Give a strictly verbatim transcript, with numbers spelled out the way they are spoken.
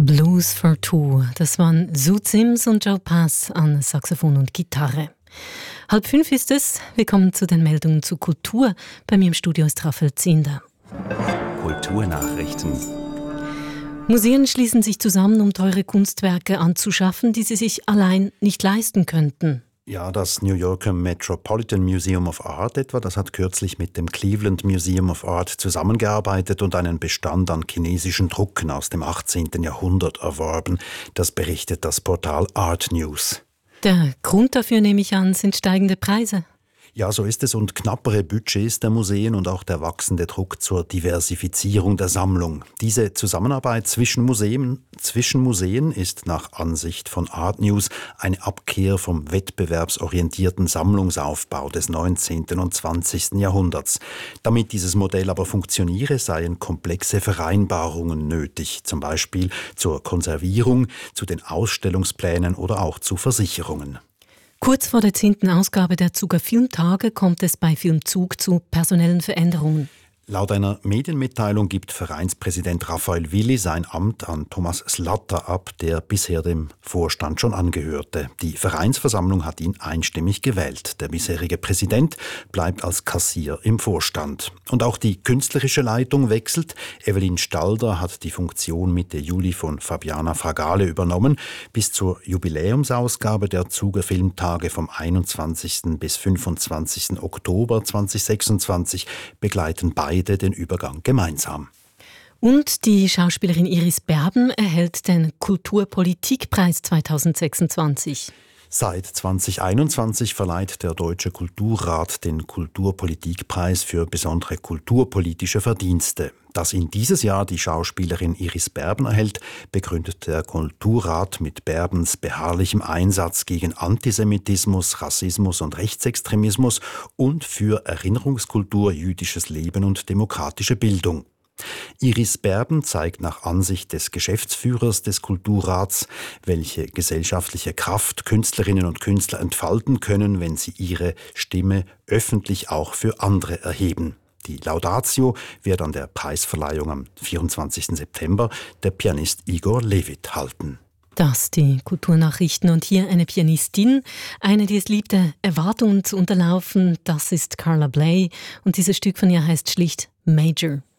Blues for Two. Das waren Sue Sims und Joe Pass an Saxophon und Gitarre. Halb fünf ist es. Wir kommen zu den Meldungen zu Kultur. Bei mir im Studio ist Raphael Zinder. Kulturnachrichten. Museen schließen sich zusammen, um teure Kunstwerke anzuschaffen, die sie sich allein nicht leisten könnten. Ja, das New Yorker Metropolitan Museum of Art etwa, das hat kürzlich mit dem Cleveland Museum of Art zusammengearbeitet und einen Bestand an chinesischen Drucken aus dem achtzehnten Jahrhundert erworben. Das berichtet das Portal Art News. Der Grund dafür, nehme ich an, sind steigende Preise. Ja, so ist es, und knappere Budgets der Museen und auch der wachsende Druck zur Diversifizierung der Sammlung. Diese Zusammenarbeit zwischen Museen, zwischen Museen ist nach Ansicht von Art News eine Abkehr vom wettbewerbsorientierten Sammlungsaufbau des neunzehnten und zwanzigsten Jahrhunderts. Damit dieses Modell aber funktioniere, seien komplexe Vereinbarungen nötig, zum Beispiel zur Konservierung, zu den Ausstellungsplänen oder auch zu Versicherungen. Kurz vor der zehnten Ausgabe der Zuger Filmtage kommt es bei Filmzug zu personellen Veränderungen. Laut einer Medienmitteilung gibt Vereinspräsident Raphael Willi sein Amt an Thomas Slatter ab, der bisher dem Vorstand schon angehörte. Die Vereinsversammlung hat ihn einstimmig gewählt. Der bisherige Präsident bleibt als Kassier im Vorstand. Und auch die künstlerische Leitung wechselt. Evelyn Stalder hat die Funktion Mitte Juli von Fabiana Fragale übernommen. Bis zur Jubiläumsausgabe der Zuger Filmtage vom einundzwanzigsten bis fünfundzwanzigsten Oktober zweitausendsechsundzwanzig begleiten beide den Übergang gemeinsam. Und die Schauspielerin Iris Berben erhält den Kulturpolitikpreis zweitausendsechsundzwanzig. Seit zweitausendeinundzwanzig verleiht der Deutsche Kulturrat den Kulturpolitikpreis für besondere kulturpolitische Verdienste. Dass ihn dieses Jahr die Schauspielerin Iris Berben erhält, begründet der Kulturrat mit Berbens beharrlichem Einsatz gegen Antisemitismus, Rassismus und Rechtsextremismus und für Erinnerungskultur, jüdisches Leben und demokratische Bildung. Iris Berben zeigt nach Ansicht des Geschäftsführers des Kulturrats, welche gesellschaftliche Kraft Künstlerinnen und Künstler entfalten können, wenn sie ihre Stimme öffentlich auch für andere erheben. Die Laudatio wird an der Preisverleihung am vierundzwanzigsten September der Pianist Igor Levit halten. Das die Kulturnachrichten und hier eine Pianistin, eine, die es liebte, Erwartungen zu unterlaufen. Das ist Carla Bley und dieses Stück von ihr heißt schlicht Major.